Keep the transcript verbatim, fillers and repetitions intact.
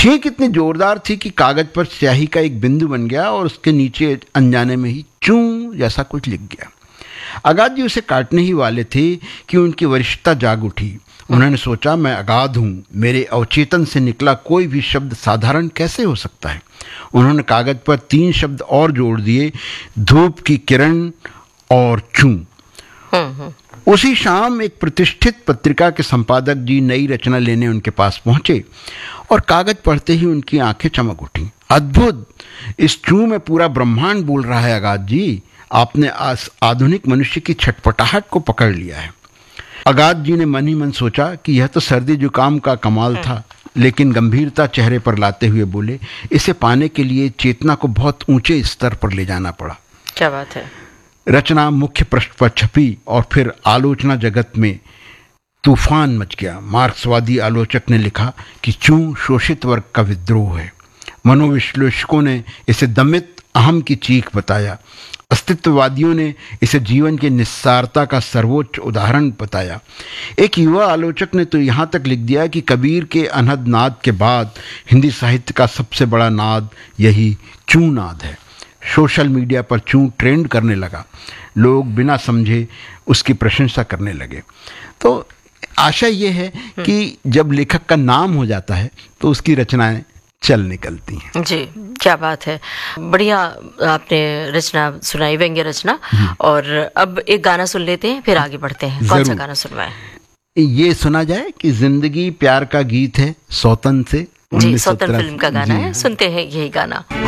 छींक इतनी जोरदार थी कि कागज पर स्याही का एक बिंदु बन गया और उसके नीचे अनजाने में ही चूं जैसा कुछ लिख गया। अगाध जी उसे काटने ही वाले थे कि उनकी वरिष्ठता जाग उठी। उन्होंने सोचा, मैं अगाध हूँ, मेरे अवचेतन से निकला कोई भी शब्द साधारण कैसे हो सकता है। उन्होंने कागज पर तीन शब्द और जोड़ दिए, धूप की किरण और चूं। उसी शाम एक प्रतिष्ठित पत्रिका के संपादक जी नई रचना लेने उनके पास पहुंचे और कागज पढ़ते ही उनकी आंखें चमक उठी। अद्भुत, इस चूं में पूरा ब्रह्मांड बोल रहा है अगाध जी। आपने आधुनिक मनुष्य की छटपटाहट को पकड़ लिया है। अगाध जी ने मन ही मन सोचा कि यह तो सर्दी जुकाम का कमाल था, लेकिन गंभीरता चेहरे पर लाते हुए बोले, इसे पाने के लिए चेतना को बहुत ऊंचे स्तर पर ले जाना पड़ा। क्या बात है। रचना मुख्य पृष्ठ पर छपी और फिर आलोचना जगत में तूफान मच गया। मार्क्सवादी आलोचक ने लिखा कि चूं शोषित वर्ग का विद्रोह है। मनोविश्लेषकों ने इसे दमित अहम की चीख बताया। अस्तित्ववादियों ने इसे जीवन की निस्सारता का सर्वोच्च उदाहरण बताया। एक युवा आलोचक ने तो यहाँ तक लिख दिया कि कबीर के अनहद नाद के बाद हिंदी साहित्य का सबसे बड़ा नाद यही चूं नाद है। सोशल मीडिया पर चूं ट्रेंड करने लगा। लोग बिना समझे उसकी प्रशंसा करने लगे। तो आशा ये है कि जब लेखक का नाम हो जाता है तो उसकी रचनाएं चल निकलती हैं। जी, क्या बात है। बढ़िया आपने रचना सुनाई, व्यंग्य रचना। और अब एक गाना सुन लेते हैं, फिर आगे बढ़ते हैं। कौन सा गाना सुनवाएं? ये सुना जाए कि जिंदगी प्यार का गीत है, सौतन से। जी, सौतन फिल्म का गाना है। सुनते हैं यही गाना।